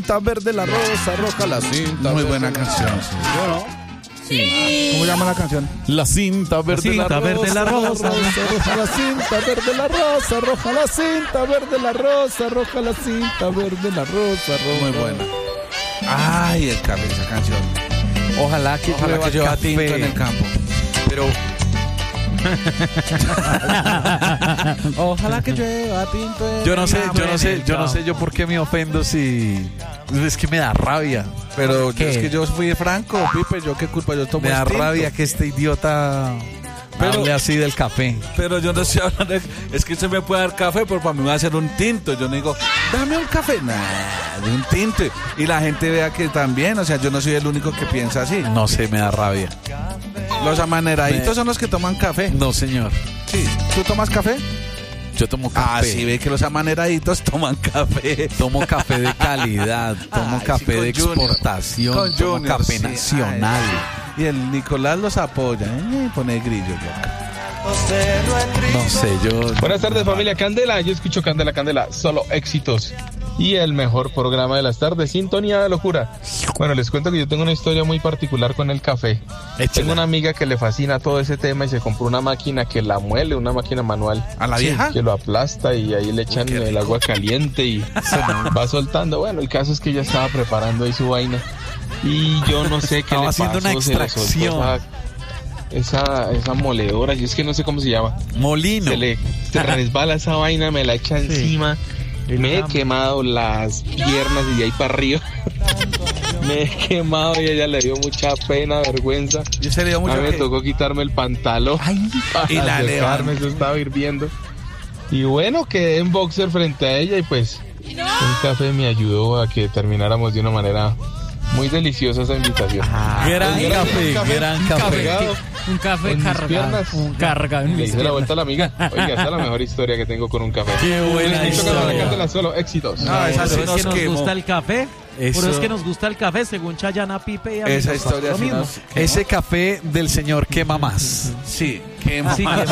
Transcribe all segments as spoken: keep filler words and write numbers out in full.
cinta verde la rosa, roja la cinta. Muy buena canción. Sí. Bueno, Sí. ¿Cómo llama la canción? La cinta verde La cinta la rosa, verde la rosa. roja la cinta verde la rosa, roja la cinta verde la rosa, roja la cinta verde la rosa, roja. Muy buena. Ay, el café, esa canción. Ojalá que Ojalá llueva que llueva café. tinto en el campo. Pero Ojalá que llueva tinto en yo no sé, el yo no sé, campo. yo no sé yo por qué me ofendo si es que me da rabia. Pero ¿Qué? es que yo fui franco, Pipe, yo qué culpa, yo tomo Me da tinto. rabia que este idiota Pero- hable así del café. Pero yo no estoy hablando de, es que se me puede dar café, pero para mí va a ser un tinto. Yo no digo, dame un café, nada, de un tinto. Y la gente vea que también, o sea, yo no soy el único que piensa así. No sé, me da rabia. Los amaneraditos Me- son los que toman café. No, señor. Sí, ¿tú tomas café? Yo tomo café. Ah, sí, ve que los amaneraditos toman café. Tomo café de calidad, tomo Ay, café sí, con de Junior. exportación, Con tomo Junior, café sí. nacional. Ay, y el Nicolás los apoya, ¿eh? Pone grillo, loca. No sé, yo... Buenas tardes, familia Candela. Yo escucho Candela, Candela, solo éxitos. Y el mejor programa de las tardes, Sintonía de Locura. Bueno, les cuento que yo tengo una historia muy particular con el café. Échela. Tengo una amiga que le fascina todo ese tema y se compró una máquina que la muele, una máquina manual. ¿A la vieja? Que lo aplasta y ahí le echan el agua caliente y va soltando. Bueno, el caso es que ella estaba preparando ahí su vaina. Y yo no sé qué Estaba le haciendo pasó, una se le soltó extracción. Esa, esa, esa moledora, y es que no sé cómo se llama. Molino. Se le se resbala esa vaina, me la echa encima. Me he quemado las piernas y de ahí para arriba. Me he quemado y a ella le dio mucha pena, vergüenza. ¿Y se le dio A mucho mí me qué? tocó quitarme el pantalón para y la acercarme, eso estaba hirviendo. Y bueno, quedé en boxer frente a ella y pues un café me ayudó a que termináramos de una manera muy deliciosa esa invitación. Gran Pues, café, gran café. Cargado Un café en mis cargado. piernas. Un cargado en Le mis hice la piernas. vuelta a la amiga. Oiga, esa es la mejor historia que tengo con un café. Qué buena Escucho Candela, historia. Candela, solo éxitos. No, esa sí Por eso es nos que nos quemó. gusta el café. Por Eso- eso es que nos gusta el café, según Chayana Pipe y a mí Esa nos pasó historia lo sí mismo. nos- Ese café del señor quema más. Sí, qué Sí, que-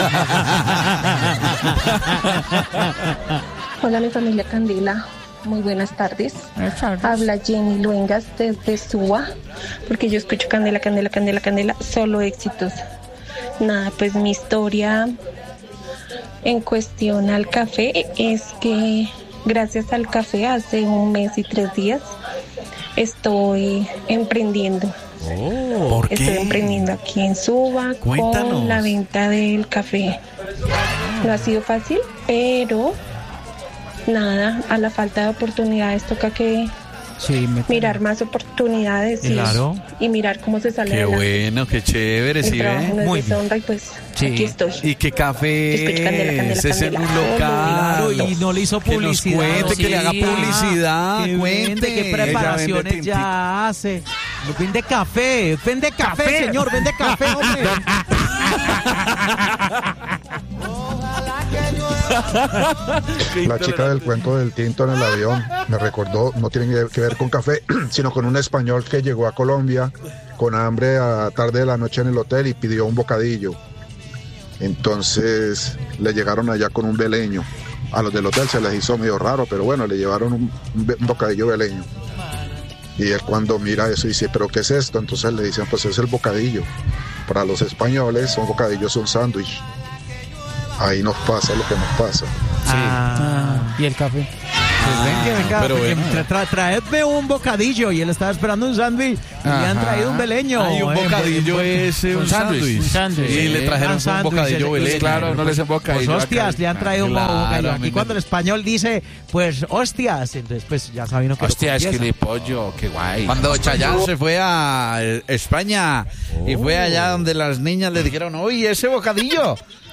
Hola mi familia Candela, muy buenas tardes. Habla Jenny Luengas desde Suba, porque yo escucho Candela, Candela, Candela, Candela, solo éxitos. Nada, pues mi historia en cuestión al café es que gracias al café hace un mes y tres días estoy emprendiendo. ¿Por Estoy qué? emprendiendo aquí en Suba Cuéntanos. con la venta del café. No ha sido fácil, pero nada, a la falta de oportunidades toca que Sí, me- mirar más oportunidades y, Claro. y mirar cómo se sale Qué adelante. bueno, qué chévere, El ¿sí trabajo no ve? es Muy deshonra y pues Sí. aquí estoy. ¿Y qué café Escucha, Candela, Candela, es? ¿Es en Candela. un local? Claro, y no le hizo Que nos publicidad. cuente, que le haga Sí. publicidad, Que cuente. vende, qué Ella preparaciones vende ya hace. No, vende café, vende café, señor, vende café, hombre. La chica del cuento del tinto en el avión me recordó, no tiene que ver con café, sino con un español que llegó a Colombia con hambre a tarde de la noche en el hotel y pidió un bocadillo. Entonces le llegaron allá con un beleño. A los del hotel se les hizo medio raro, pero bueno, le llevaron un, un be- un bocadillo beleño. Y él cuando mira eso dice, ¿pero qué es esto? Entonces le dicen, pues es el bocadillo. Para los españoles un bocadillo es un sándwich. Ahí nos pasa lo que nos pasa. Ah, y el café. Pues venga, venga, pero porque bueno. tra- tra- traedme un bocadillo y él estaba esperando un sándwich y le han Ajá. traído un beleño. Ay, un Eh, bocadillo porque- es eh, un sándwich. Un sándwich. Y le trajeron Un un sándwich, bocadillo pues, beleño. claro, no les Pues embocadillo hostias, acá. le han traído un Claro, bocadillo. a Aquí mí cuando me- el español dice, pues hostias, entonces pues ya saben que Hostia, lo es confiesa. que pollo, qué guay. Cuando Chayanne se fue a eh, España y fue allá donde las niñas le dijeron, oye, ese bocadillo.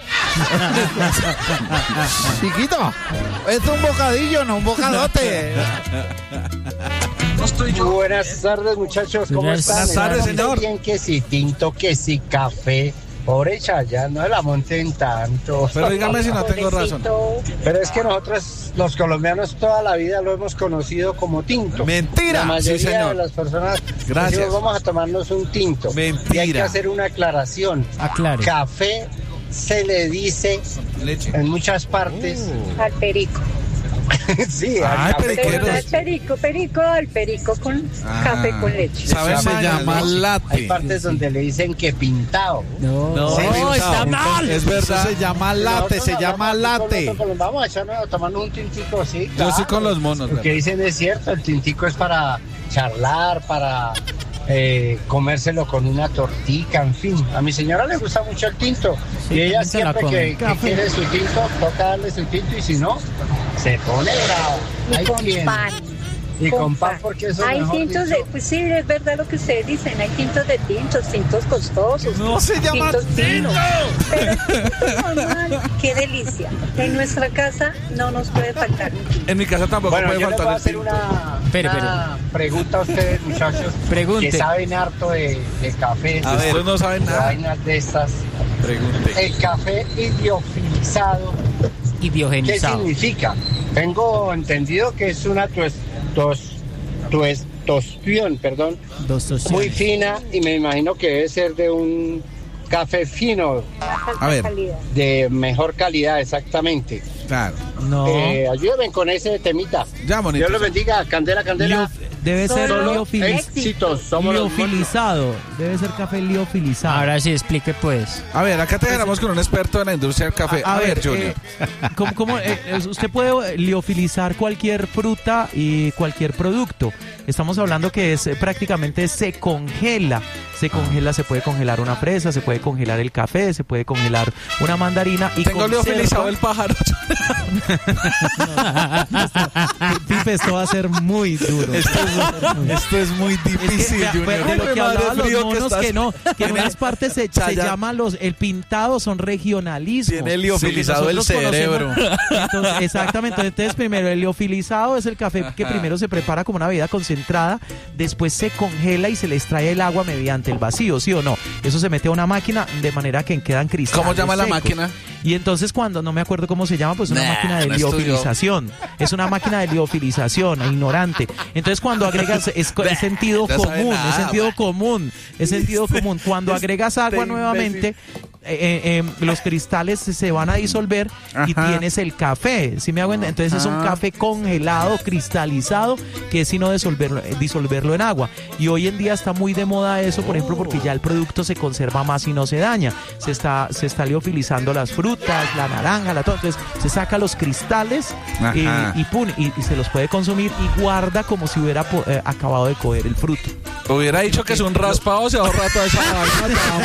Chiquito, es un bocadillo, no un bocadote. Buenas tardes, muchachos, ¿cómo Buenas están? tardes, Están señor. Bien, que si tinto, que si café. Pobre Chayanne, no se la monten tanto. Pero dígame si no tengo razón. Pero es que nosotros, los colombianos, toda la vida lo hemos conocido como tinto. Mentira. La mayoría Sí, señor. de las personas Gracias. decimos, vamos a tomarnos un tinto. Mentira. Y hay que hacer una aclaración. Aclare. Café se le dice Leche. en muchas partes Al perico. Sí, Ay, al café periquero. con El leche. perico, perico, el perico con Ah. café con leche. ¿Sabes? Se mañas, llama ¿no? Hay latte. partes donde le dicen que pintado. No, Sí, está entonces- mal. Es Eso verdad. se llama latte, Nosotros se hablamos llama aquí con latte. nosotros, vamos a echarnos a tomarnos un tintico, sí. Yo claro. sí con los monos. Lo que dicen es cierto, el tintico es para charlar, para eh, comérselo con una tortica, en fin. A mi señora le gusta mucho el tinto Sí, y ella también se la siempre come. que, que Café. quiere su tinto, toca darle su tinto y si no, se pone brava. Y Ahí con tiene. pan. Y con pan porque eso Hay mejor tintos dicho, de, pues sí, es verdad lo que ustedes dicen, hay tintos de tintos, tintos costosos. No se llama tintos finos. Pero el tinto normal, qué delicia. En nuestra casa no nos puede faltar un tinto. En mi casa tampoco Bueno, puede yo les voy a faltar el hacer tinto. una, Espere, una pregunta a ustedes, muchachos, Pregunte. que saben harto de, de café. A ver. Ustedes no saben de nada. vainas de estas. Pregunte. El café idiofilizado, ¿qué Idiogenizado. significa? Tengo entendido que es una tues, tos, tues- tostión, perdón, Dos muy opciones. fina y me imagino que debe ser de un café fino, A ver. Calidad. de mejor calidad, exactamente. Claro. No. Eh, ayúdenme con ese temita. Ya, bonito. Dios los bendiga, Candela, Candela. Liof- debe ser Solo liofili- Éxitos, somos los liofilizado. Debe ser café liofilizado. Ahora sí, explique pues. A ver, acá te generamos con un experto en la industria del café. A, ver, Junior. eh, ¿cómo, cómo, eh, eh, usted puede liofilizar cualquier fruta y cualquier producto. Estamos hablando que es eh, prácticamente se congela. Se congela, se puede congelar una fresa, se puede congelar el café, se puede congelar una mandarina y Tengo conserva- liofilizado el pájaro. Pipe, esto va a ser muy duro. Esto es, esto es muy Es que, difícil, vea, Junior. de lo Ay, que madre, hablaban los frío que monos estás. que no, que en unas partes se, se Chaya. llama los, el pintado son regionalismos. Tiene liofilizado el Nosotros cerebro. conocemos- Entonces, exactamente. Entonces, primero, el liofilizado es el café que Ajá. primero se prepara como una bebida concentrada, después se congela y se le extrae el agua mediante el vacío, ¿sí o no? Eso se mete a una máquina de manera que quedan cristales ¿Cómo llama la secos. máquina? Y entonces cuando, no me acuerdo cómo se llama, pues una Nah, máquina de no estudió. liofilización. Es una máquina de liofilización, ignorante. Entonces cuando agregas, es, co- es sentido no sabe común, nada, es sentido man. común, es sentido común. Cuando agregas agua imbécil. nuevamente, eh, eh, los cristales se van a disolver y Ajá. tienes el café, ¿sí me hago entender? Entonces es un Ah. café congelado, cristalizado, que es sino disolverlo, eh, disolverlo en agua. Y hoy en día está muy de moda eso, por ejemplo, porque ya el producto se conserva más y no se daña. Se está, se está liofilizando las frutas, la naranja, la todo. Entonces se saca los cristales eh, Ajá. y, pum, y, y se los puede consumir y guarda como si hubiera po- eh, acabado de coger el fruto. Hubiera dicho que es un raspado, se ahorra toda esa vaina.